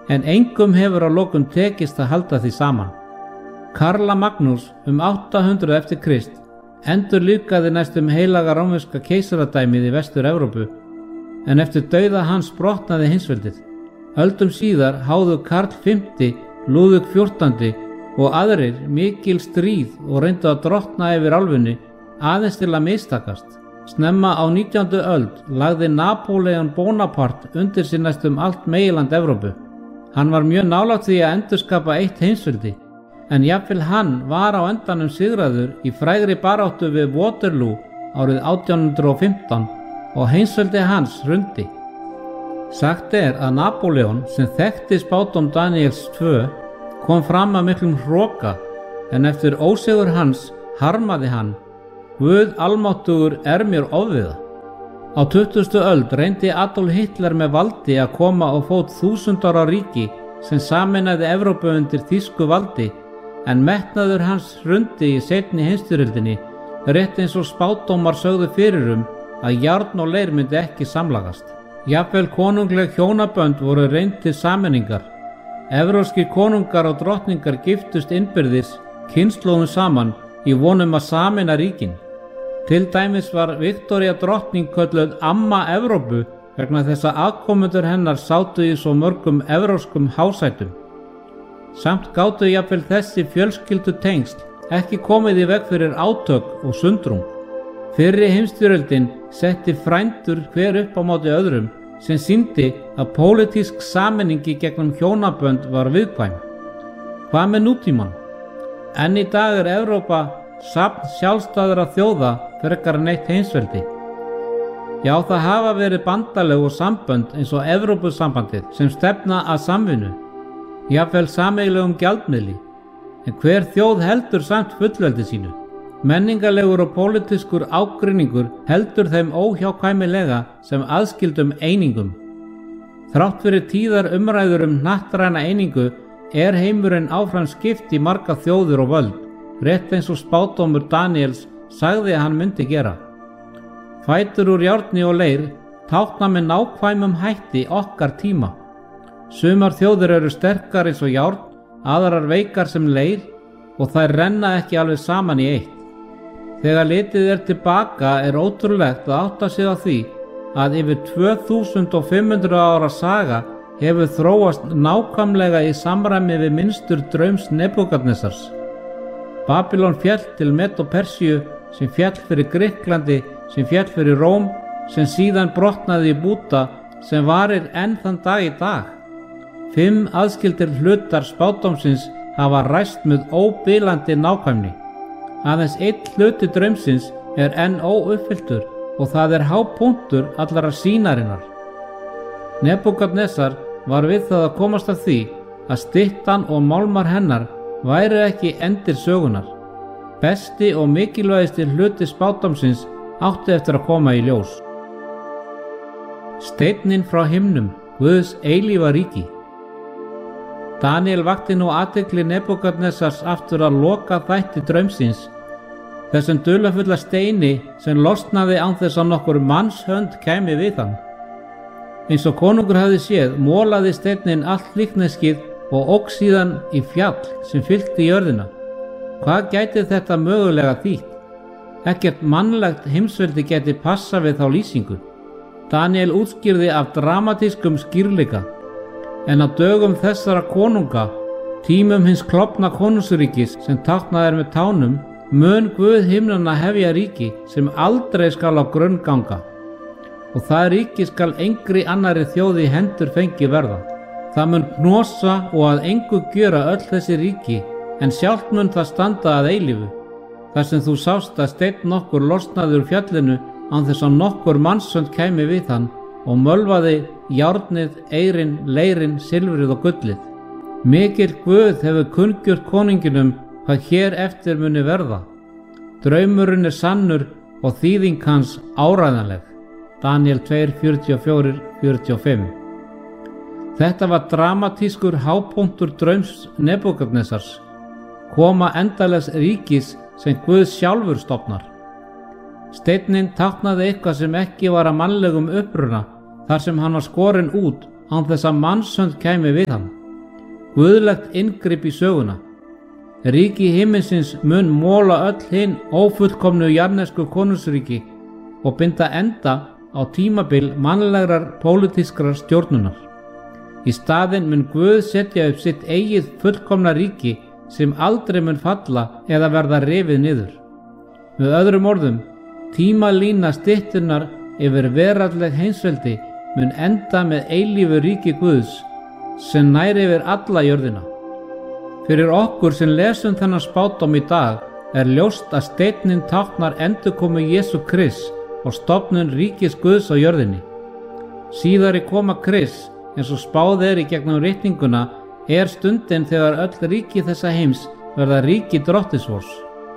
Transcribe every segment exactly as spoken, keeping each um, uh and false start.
en engum hefur að lokum tekist að halda því saman. Karla Magnús um átta hundruð eftir Krist endurlífgaði næstum heilaga rómverska keisaradæmið í Vestur-Evrópu, en eftir dauða hans brotnaði heimsveldið. Öldum síðar háðu Karl fimmti, Lúðvík fjórtándi og aðrir mikil stríð og reyndu að drottna yfir álfunni aðeins til að mistakast. Snemma á nítjándu öld lagði Napóleon Bonaparte undir sig næstum allt meginland Evrópu. Hann var mjög nálægt því að endurskapa eitt heimsveldi, en jafnvel hann var á endanum sigraður í frægri baráttu við Waterloo árið átján hundrað og fimmtán og heimsveldi hans hrundi. Sagt er að Napóleon, sem þekkti spádóm Daníels tvö, kom fram að miklum hroka, en eftir ósigur hans harmaði hann: Guð almáttugur er mér ofviða. Á tuttugustu öld reyndi Adolf Hitler með valdi að koma á fót þúsund ára ríki sem sameinaði Evrópu undir þýsku valdi, en metnaður hans hrundi í seinni heimsstyrjöldinni, rétt eins og spádómar sögðu fyrir um að járn og leir myndi ekki samlagast. Jafnvel konungleg hjónabönd voru reynd til sameiningar. Evrópskir konungar og drottningar giftust innbyrðis kynslóðum saman í vonum að sameina ríkin. Til dæmis var Viktoría drottning kölluð amma Evrópu vegna þess að afkomendur hennar sátu í svo mörgum evrópskum hásætum. Samt gátu jafnvel þessi fjölskyldu tengsl ekki komið í veg fyrir átök og sundrung. Fyrri heimsstyrjöldin setti frændur hver upp á móti öðrum, sem sýndi að pólitísk sameiningi gegnum hjónabönd var viðkvæm. Hvað með nútímann? Enn í dag er Evrópa safn sjálfstæðra þjóða frekar en eitt heimsveldi. Já, það hafa verið bandalög og sambönd eins og Evrópusambandið sem stefna að samvinnu, jafnvel sameiginlegum gjaldmiðli, en hver þjóð heldur samt fullveldi sínu. Menningarlegur og pólitískur ágreiningur heldur þeim óhjákvæmilega sem aðskildum einingum. Þrátt fyrir tíðar umræður um hnattræna einingu er heimurinn áfram skipt í marga þjóðir og völd, rétt eins og spádómur Daníels sagði að hann myndi gera. Fætur úr járni og leir tákna með nákvæmum hætti okkar tíma. Sumar þjóðir eru sterkar eins og járn, aðrar veikar sem leir, og þær renna ekki alveg saman í eitt. Þegar litið er tilbaka er ótrúlegt að átta sig á því að yfir tvö þúsund fimm hundruð ára saga hefur þróast nákvæmlega í samræmi við minnstur draums Nebúkadnesars. Babylon féll til Medo-Persíu, sem féll fyrir Grikklandi, sem féll fyrir Róm, sem síðan brotnaði í búta, sem varir enn þann dag í dag. Fimm aðskildir hlutar spádómsins hafa ræst með óbilandi nákvæmni. Aðeins einn hluti draumsins er enn óuppfylltur og það er hápunktur allra sýnarinnar. Nebúkadnesar var við það að komast að því að styttan og málmar hennar væri ekki endir sögunar. Besti og mikilvægasti hluti spádómsins átti eftir að koma í ljós. Steinninn frá himnum, Guðs eilífa ríki. Daníel vakti nú athygli Nebúkadnesars aftur að loka þætti draumsins, þessum dularfulla steini sem losnaði án þess að nokkur manns hönd kæmi við hann. Eins og konungur hafði séð, molaði steinninn allt líkneskið og óx síðan í fjall sem fyllti jörðina. Hvað gæti þetta mögulega þýtt? Ekkert mannlegt heimsveldi gæti passa við þá lýsingu. Daníel útskýrði af dramatískum skýrleika. En á dögum þessara konunga, tímum hins klofna konungsríkis sem táknað er með tánum, mun Guð himnanna hefja ríki sem aldrei skal á grunn ganga. Og það ríki skal engri annarri þjóð í hendur fengi verða. Það mun hnosa og að engu gjöra öll þessi ríki, en sjálft mun það standa að eilífu. Þar sem þú sást að steinn nokkur losnaði úr fjallinu án þess að nokkur mannshönd kæmi við hann og mölvaði járnið, eirin, leirin, silfrið og gullið. Mikill Guð hefur kunngjört konunginum hvað hér eftir muni verða. Draumurinn er sannur og þýðing hans áræðanleg. Daníel tvö, fjörutíu og fjögur til fjörutíu og fimm. Þetta var dramatískur hápunktur draums Nebúkadnesars, koma endalegs ríkis sem Guð sjálfur stofnar. Steinninn táknaði eitthvað sem ekki var að mannlegum uppruna, þar sem hann var skorinn út án þess að mannshönd kæmi við hann. guðlegt inngrip í söguna. Ríki himinsins mun móla öll hinn ófullkomnu jarðnesku konungsríki og binda enda á tímabil mannlegrar pólitískrar stjórnunar. Í staðinn mun Guð setja upp sitt eigið fullkomna ríki sem aldrei mun falla eða verða rifið niður. Með öðrum orðum, tímalína styttunnar yfir veraldleg heimsveldi mun enda með eilífu ríki Guðs sem nær yfir alla jörðina. Fyrir okkur sem lesum þennan spádóm í dag er ljóst að steinninn táknar endurkomu Jesú Krists og stofnun ríkis Guðs á jörðinni. Síðari koma Krists, eins og spáð er í gegnum ritninguna, er stundin þegar öll ríki þessa heims verða ríki drottins vors.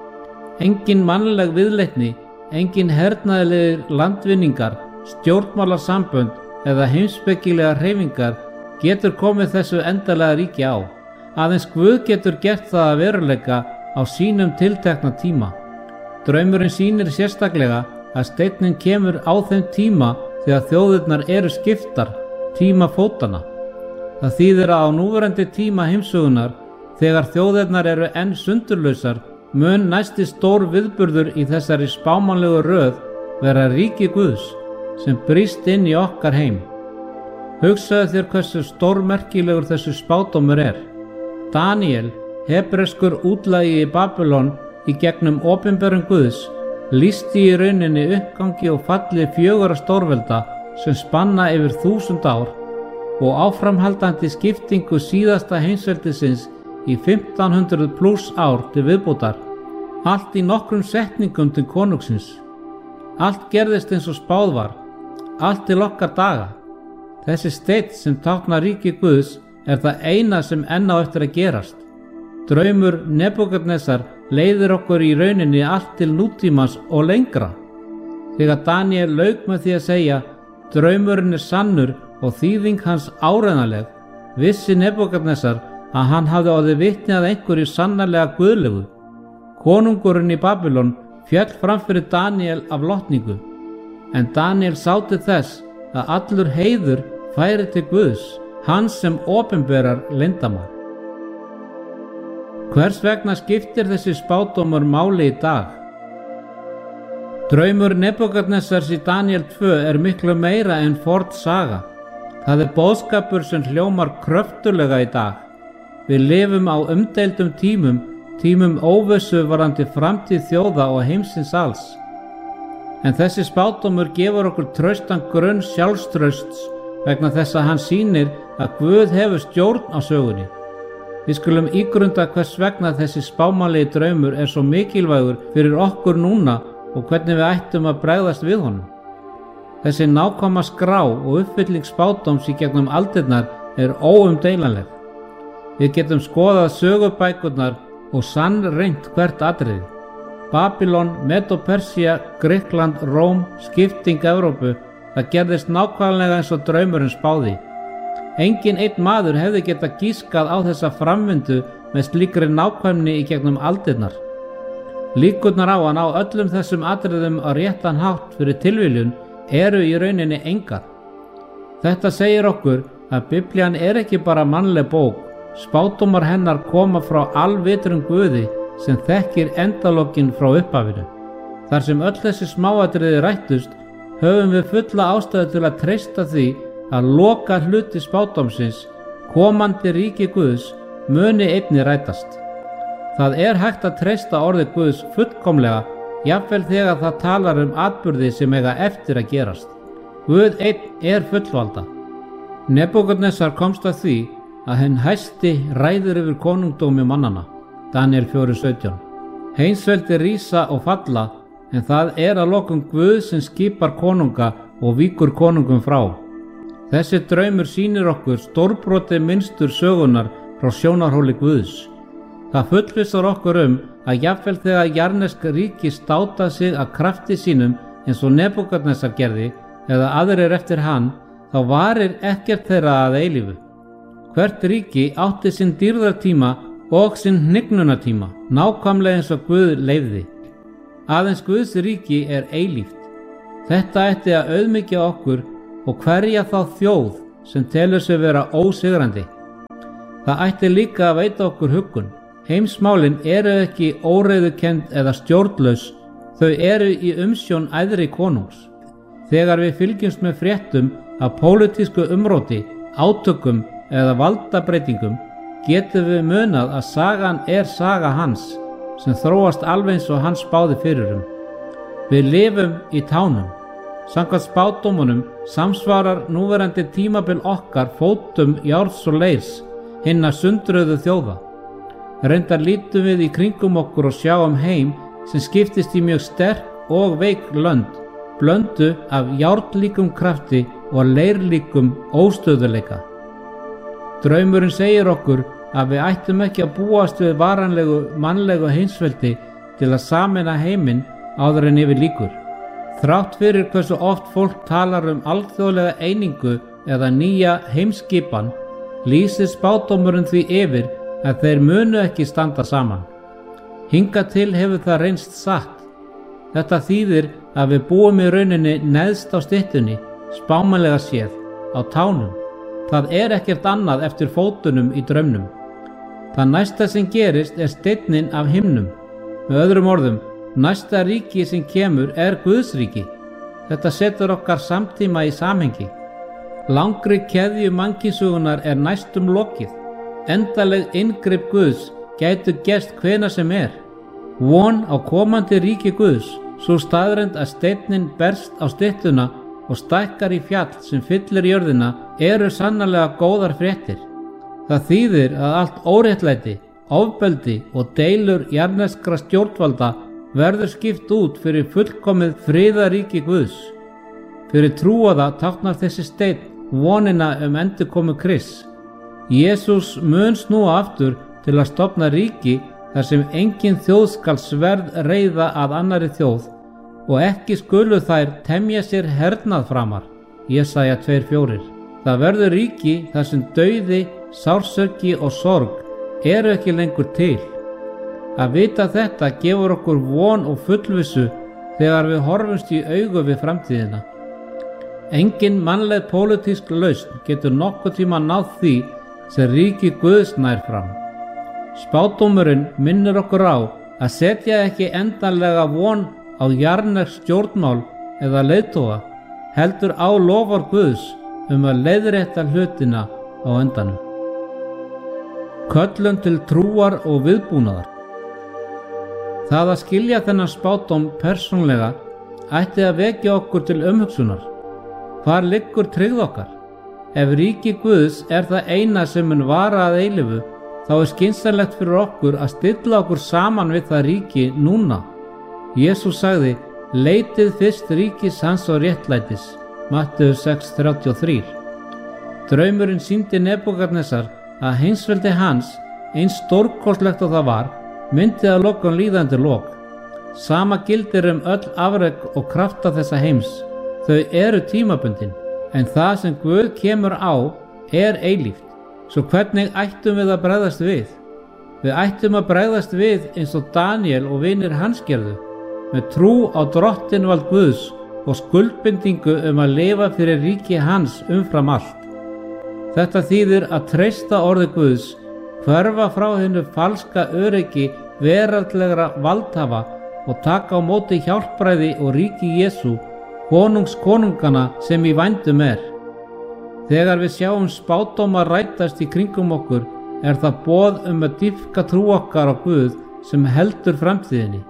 Engin mannleg viðleitni, engin hernaðarlegir landvinningar, stjórnmálasambönd eða heimspekilegar hreyfingar getur komið þessu endanlega ríki á. Aðeins Guð getur gert það að veruleika á sínum tiltekna tíma. Draumurinn sýnir sérstaklega að steinninn kemur á þeim tíma þegar þjóðirnar eru skiptar, tíma fótanna. Það þýðir að á núverandi tíma heimsögunar, þegar þjóðirnar eru enn sundurlausar, mun næsti stór viðburður í þessari spámanlegu röð vera ríki Guðs sem brýst inn í okkar heim. Hugsaðu þér hversu stórmerkilegur þessu spádómur er. Daníel, hebreskur útlagi í Babylon í gegnum opinberun Guðs, lýsti í rauninni uppgangi og falli fjögurra stórvelda sem spanna yfir þúsund ár og áframhaldandi skiptingu síðasta heimsveldisins í fimmtán hundruð pluss ár til viðbótar, allt í nokkrum setningum til konungsins. Allt gerðist eins og spáð var, allt til okkar daga. Þessi steinn sem táknar ríki Guðs er það eina sem enn á eftir að gerast. Draumur Nebúkadnesar leiðir okkur í rauninni allt til nútímans og lengra. Þegar Daníel lauk með því að segja draumurinn er sannur og þýðing hans áreiðanleg, vissi Nebúkadnesar að hann hafði orðið vitni að einhverju sannarlega guðlegu. Konungurinn í Babylon féll fram fyrir Daníel af lotningu, en Daníel sá til þess að allur heiður færi til Guðs, hans sem opinberar leyndarmál. Hvers vegna skiptir þessi spádómur máli í dag? Draumur Nebúkadnesars í Daníel tvö er miklu meira en forn saga. Það er boðskapur sem hljómar kröftulega í dag. Við lifum á umdeildum tímum, tímum óvissu varðandi framtíð þjóða og heimsins alls. En þessi spádómur gefur okkur traustan grunn sjálfstrausts vegna þess að hann sýnir að Guð hefur stjórn á sögunni. Við skulum ígrunda hvers vegna þessi spámanlegi draumur er svo mikilvægur fyrir okkur núna og hvernig við ættum að bregðast við honum. Þessi nákvæma skrá og uppfylling spádóms í gegnum aldirnar er óumdeilanleg. Við getum skoðað sögubækurnar og sannreynt hvert atriði. Babylon, Medo-Persía, Grikkland, Róm, skipting Evrópu, það gerðist nákvæmlega eins og draumurinn spáði. Engin einn maður hefði getað gískað á þessa framvindu með slíkri nákvæmni í gegnum aldirnar. Líkurnar á að ná öllum þessum atriðum á réttan hátt fyrir tilviljun eru í rauninni engar. Þetta segir okkur að Biblían er ekki bara mannleg bók, spádómar hennar koma frá alvitrum Guði sem þekkir endalokkin frá upphafinu. Þar sem öll þessi smáatriði rættust, höfum við fulla ástæðu til að treysta því að loka hluti spádómsins, komandi ríki Guðs, muni einni rætast. Það er hægt að treysta orði Guðs fullkomlega, jafnvel þegar það talar um atburði sem eiga eftir að gerast. Guð einn er fullvalda. Nebúkadnesar komst að því að hinn hæsti ræður yfir konungdómi mannana. Daníel fjögur sautján. Heimsveldi rísa og falla, en það er að lokum Guð sem skipar konunga og víkur konungum frá. Þessi draumur sýnir okkur stórbrotið mynstur sögunar frá sjónarhóli Guðs. Það fullvissar okkur um að jafnvel þegar jarnesk ríki státa sig að krafti sínum eins og Nebúkadnesar gerði eða aðrir eftir hann, þá varir ekkert þeirra að eilífu. Hvert ríki átti sinn dýrðartíma og sinn hnignunartíma, nákvæmlega eins og Guð leyfði. Aðeins Guðs ríki er eilíft. Þetta ætti að auðmýkja okkur og hverja þá þjóð sem telur sig vera ósigrandi. Það ætti líka að veita okkur huggun. Heimsmálin eru ekki óreiðukend eða stjórnlaus, þau eru í umsjón æðri konungs. Þegar við fylgjumst með fréttum af pólitísku umróti, átökum eða valdabreitingum, getum við munað að sagan er saga hans, sem þróast alveg eins og hann spáði fyrir um. Við lifum í tánum. Samkvæmt spádómunum samsvarar núverandi tímabil okkar fótum járns og leirs hinna sundruðu þjóða. Reyndar lítum við í kringum okkur og sjáum heim sem skiptist í mjög sterk og veik lönd, blöndu af járnlíkum krafti og leirlíkum óstöðuleika. Draumurinn segir okkur að við ættum ekki að búast við varanlegu mannlegu heimsveldi til að sameina heiminn áður en yfir líkur. Þrátt fyrir hversu oft fólk talar um alþjóðlega einingu eða nýja heimskipan, lýsir spádómurinn því yfir að þeir munu ekki standa saman. Hingað til hefur það reynst satt. Þetta þýðir að við búum í rauninni neðst á styttunni, spámanlega séð, á tánum. Það er ekkert annað eftir fótunum í draumnum. Það næsta sem gerist er steinninn af himnum. Með öðrum orðum, næsta ríki sem kemur er Guðsríki. Þetta setur okkar samtíma í samhengi. Langri keðju mannkynssögunnar er næstum lokið. Endaleg inngrip Guðs gætu gerst hvenær sem er. Von á komandi ríki Guðs, svo staðreynd að steinninn berst á styttuna og stækkar í fjall sem fyllir jörðina, eru sannarlega góðar fréttir. Það þýðir að allt óréttlæti, ofbeldi og deilur jarðneskra stjórnvalda verður skipt út fyrir fullkomið friðaríki Guðs. Fyrir trúaða táknar þessi steinn vonina um endurkomu Krists. Jesús mun snúa aftur til að stofna ríki þar sem engin þjóð skal sverð reiða að annarri þjóð og ekki skulu þær temja sér hernað framar. Jesaja tvö fjögur. Það verður ríki þar sem dauði, sársauki og sorg eru ekki lengur til. Að vita þetta gefur okkur von og fullvissu þegar við horfumst í augu við framtíðina. Engin mannleg pólitísk lausn getur nokkuð tíma náð því sem ríki Guðs nær fram. Spádómurinn minnir okkur á að setja ekki endanlega von á jarðnesk stjórnmál eða leiðtoga, heldur á lofar Guðs um að leiðrétta hlutina á endanum. Köllun til trúar og viðbúnaðar. Það að skilja þennan spádóm persónlega ætti að vekja okkur til umhugsunar. Hvar liggur tryggð okkar? Ef ríki Guðs er það eina sem mun vara að eilífu, þá er skynsamlegt fyrir okkur að stilla okkur saman við það ríki núna. Jesús sagði, leitið fyrst ríkis hans og réttlætis, Matteus sex þrjátíu og þrjú. Draumurinn sýndi Nebúkadnesar að heimsveldi hans, eins stórkostlegt og það var, myndi að lokum líða undir lok. Sama gildir um öll afrek og krafta þessa heims. Þau eru tímabundin, en það sem Guð kemur á er eilíft. Svo hvernig ættum við að bregðast við? Við ættum að bregðast við eins og Daníel og vinir hans gerðu, með trú á drottinvald Guðs og skuldbindingu um að lifa fyrir ríki hans umfram allt. Þetta þýðir að treysta orði Guðs, hverfa frá hinnu falska öryggi veraldlegra valdhafa og taka á móti hjálpræði og ríki Jesú, konungs konungana sem í vændum er. Þegar við sjáum spádóma rætast í kringum okkur, er það boð um að dýpka trú okkar á Guð sem heldur framtíðinni.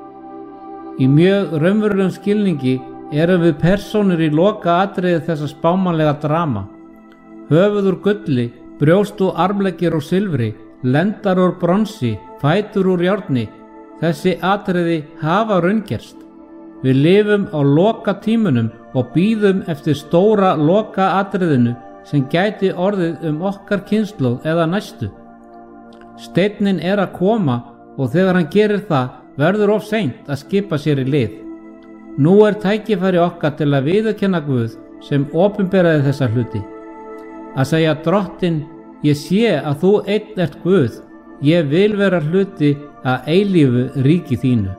Í mjög raunverulegum skilningi erum við persónur í loka atriði þessa spámanlega drama. Höfuð úr gulli, brjóst úr armleggir og silfri, lendar úr bronsi, fætur úr járni, þessi atriði hafa raungerst. Við lifum á loka tímunum og bíðum eftir stóra loka atriðinu sem gæti orðið um okkar kynslóð eða næstu. Steinninn er að koma og þegar hann gerir það verður of seint að skipa sér í lið. Nú er tækifæri okkar til að viðurkenna Guð sem opinberaði þessa hluti. Að segja drottinn, ég sé að þú einn ert Guð, ég vil vera hluti að eilífu ríki þínu.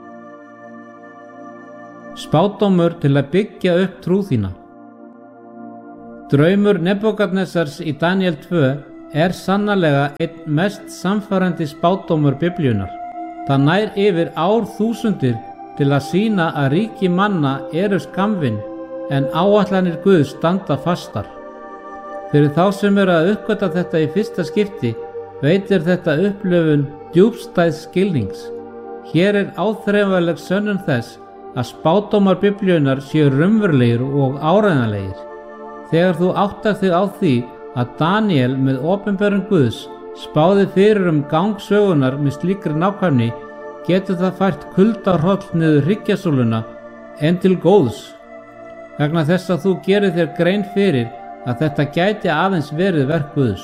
Spádómur til að byggja upp trú þína. Draumur Nebúkadnesars í Daníel tvö er sannarlega einn mest samfærandi spádómur Biblíunnar. Það nær yfir árþúsundir til að sýna að ríki manna eru skammvinn en áætlanir Guðs standa fastar. Fyrir þá sem eru að uppgöta þetta í fyrsta skipti veitir þetta upplifun djúpstæðs skilnings. Hér er áþreifanleg sönnun þess að spádómar Biblíunnar séu raunverulegir og áreiðanlegir. Þegar þú áttar þig á því að Daníel með opinberun Guðs spáði fyrir um gang sögunar með slíkri nákvæmni, getur það fært kuldahroll niður hryggjasúluna en til góðs. Vegna þess að þú gerir þér grein fyrir að þetta gæti aðeins verið verk Guðs.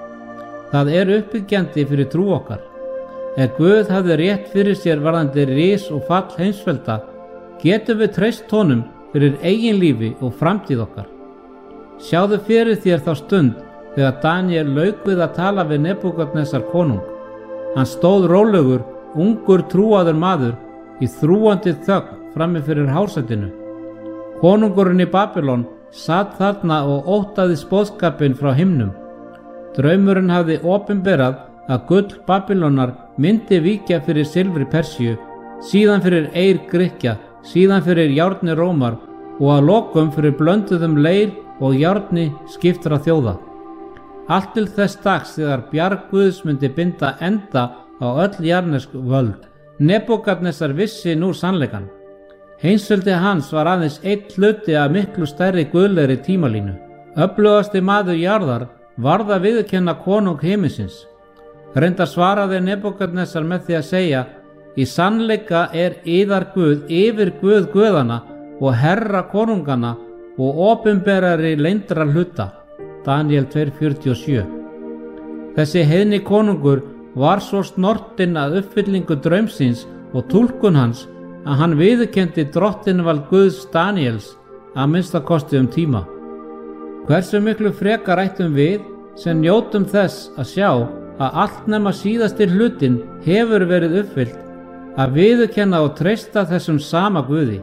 Það er uppbyggjandi fyrir trú okkar. Ef Guð hafði rétt fyrir sér varðandi ris og fall heimsvelda, getum við treyst honum fyrir eigin lífi og framtíð okkar. Sjáðu fyrir þér þá stund þegar Daníel lauk við að tala við Nebúkadnesar konung. Hann stóð rólegur, ungur trúaður maður í þrúgandi þögn frammi fyrir hásætinu. Konungurinn í Babylon sat þarna og óttaðist boðskapinn frá himnum. Draumurinn hafði opinberað að gull Babylónar myndi víkja fyrir silfri Persíu, síðan fyrir eir Grikkja, síðan fyrir járni Rómar og að lokum fyrir blönduðum leir og járni skiptra þjóða. Allt til þess dags þegar bjarg Guðs myndi binda enda á öll jarnesk völd. Nebúkadnesar vissi nú sannleikann. Heimsveldi hans var aðeins einn hluti af miklu stærri guðlegri tímalínu. Öflugasti maður jarðar varð að viðurkenna konung himinsins. Reyndar svaraði Nebúkadnesar með því að segja: í sannleika er yðar Guð yfir Guð guðana og herra konungana og opinberari leyndra hluta. Daníel tvö fjörutíu og sjö. Þessi heiðni konungur var svo snortinn að uppfyllingu draumsins og túlkun hans að hann viðurkenndi drottinvald Guðs Daníels að minnsta kosti um tíma. Hversu miklu frekar ættum við sem njótum þess að sjá að allt nema síðasti hlutin hefur verið uppfyllt að viðurkenna og treysta þessum sama Guði.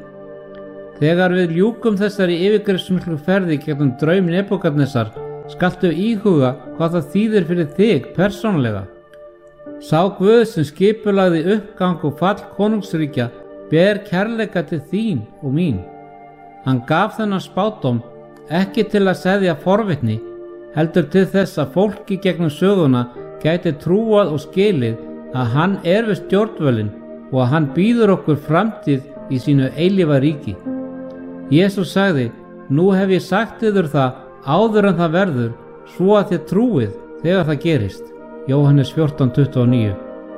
Þegar við ljúkum þessari yfirgripsmiklu ferði gegnum draum Nebúkadnesar skaltu íhuga hvað það þýðir fyrir þig persónulega. Sá Guð sem skipulagði uppgang og fall konungsríkja ber kærleika til þín og mín. Hann gaf þennan spádóm ekki til að seðja forvitni, heldur til þess að fólki gegnum söguna gæti trúað og skilið að hann er við stjórnvölin og að hann býður okkur framtíð í sínu eilífa ríki. Jesús sagði: nú hef ég sagt yður það áður en það verður, svo að þið trúið þegar það gerist. Jóhannes fjórtán tuttugu og níu.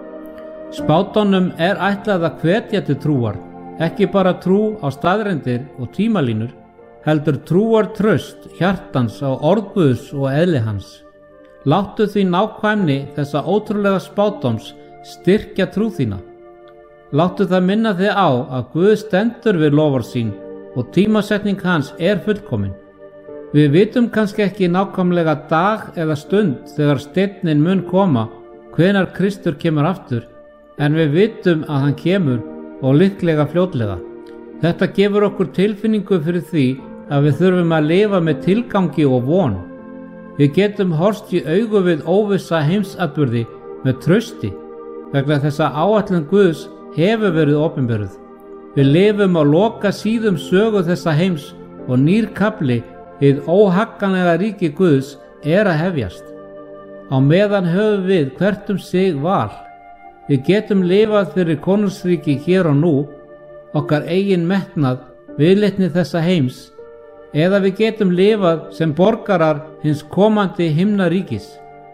Spádómnum er ætlað að hvetja til trúar, ekki bara trú á staðreyndir og tímalínur, heldur trúar traust hjartans á orð Guðs og eðli hans. Láttu því nákvæmni þessa ótrúlega spádóms styrkja trú þína. Láttu það minna þig á að Guð stendur við loforð sín og tímasetning hans er fullkomin. Við vitum kannski ekki nákvæmlega dag eða stund þegar steinninn mun koma, hvenær Kristur kemur aftur, en við vitum að hann kemur og líklega fljótlega. Þetta gefur okkur tilfinningu fyrir því að við þurfum að lifa með tilgangi og von. Við getum horfst í augu við óvissa heimsatburði með trausti, vegna þess að áætlun Guðs hefur verið opinberuð. Við lifum á loka síðum sögu þessa heims og nýr kafli, hið óhagganlega ríki Guðs, er að hefjast. Á meðan höfum við hvert um sig val. Við getum lifað fyrir konungsríki hér og nú, okkar eigin metnað, viðleitni þessa heims, eða við getum lifað sem borgarar hins komandi himnaríkis.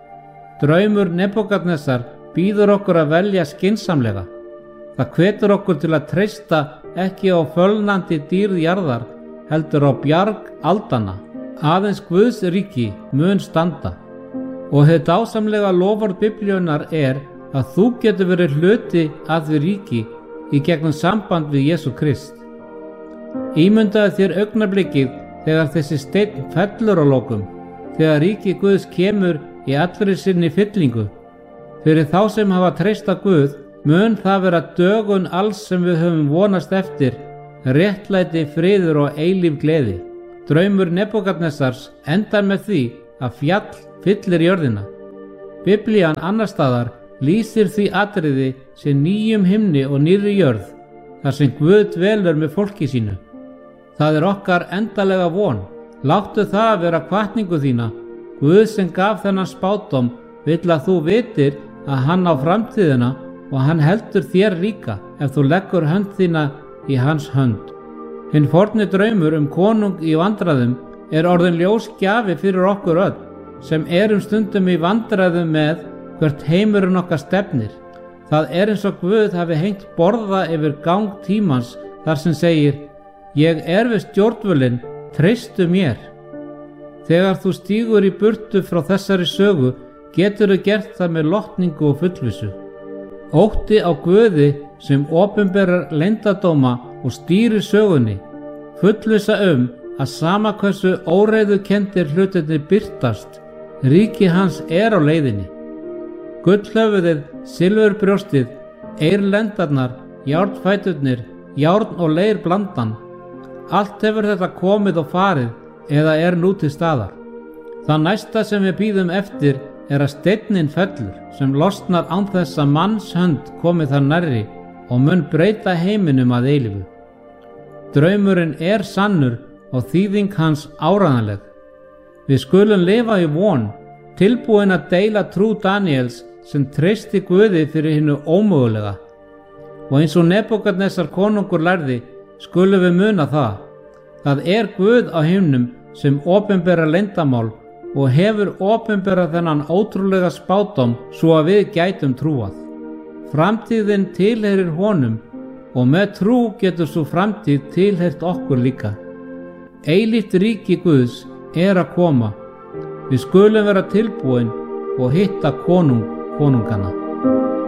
Draumur Nebúkadnesar býður okkur að velja skynsamlega. Það hvetur okkur til að treysta ekki á fölnandi dýrð jarðar, heldur á bjarg aldanna. Aðeins Guðs ríki mun standa. Og hið dásamlega loforð Biblíunnar er að þú getur verið hluti af því ríki í gegnum samband við Jesú Krist. Ímyndaðu þér augnablikið þegar þessi steinn fellur á lokum, þegar ríki Guðs kemur í allri sinni fyllingu. Fyrir þá sem hafa treyst á Guð mun það vera dögun alls sem við höfum vonast eftir, réttlæti, friður og eilíf gleði. Draumur Nebúkadnesars endar með því að fjall fyllir jörðina. Biblían annars staðar lýsir því atriði sem nýjum himni og nýrri jörð, þar sem Guð dvelur með fólki sínu. Það er okkar endalega von. Láttu það vera hvatningu þína. Guð sem gaf þennan spádóm vill að þú vitir að hann á framtíðina og hann heldur þér líka ef þú leggur hönd þína í hans hönd. Hinn forni draumur um konung í vandræðum er orðin ljós gjafi fyrir okkur öll, sem erum stundum í vandræðum með hvert heimurinn okkar stefnir. Það er eins og Guð hafi hengt borða yfir gang tímans þar sem segir: ég er við stjórnvölinn, treystu mér. Þegar þú stígur í burtu frá þessari sögu getur þú gert það með lotningu og fullvissu. Ótti á Guði sem opinberar leyndardóma og stýrir sögunni, fullvissa um að sama hversu óreiðukenndir hlutirnir birtast, ríki hans er á leiðinni. Gullhöfuðið, silfurbrjóstið, eirlendarnar, járnfæturnir, járn og leir blandan. Allt hefur þetta komið og farið eða er nú til staðar. Það næsta sem við bíðum eftir er að steinninn fellur sem losnar án þess að manns hönd komið þar nærri og mun breyta heiminum að eilífu. Draumurinn er sannur og þýðing hans áreiðanleg. Við skulum lifa í von, tilbúin að deila trú Daníels sem treysti Guði fyrir hinu ómögulega. Og eins og Nebúkadnesar konungur lærði, skulum við muna það. Það er Guð á himnum sem opinbera leyndamál og hefur opinbera þennan ótrúlega spádóm svo að við gætum trúað. Framtíðin tilheyrir honum og með trú getur svo framtíð tilheyrt okkur líka. Eilíft ríki Guðs er að koma. Við skulum vera tilbúin og hitta konung konungana.